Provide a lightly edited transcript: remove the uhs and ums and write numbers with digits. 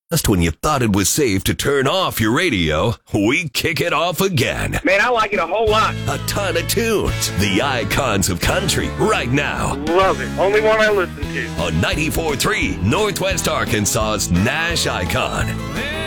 Just when you thought it was safe to turn off your radio, we kick it off again. Man, I like it a whole lot. A ton of tunes. The icons of country right now. Love it. Only one I listen to. On 94.3 Northwest Arkansas's Nash Icon.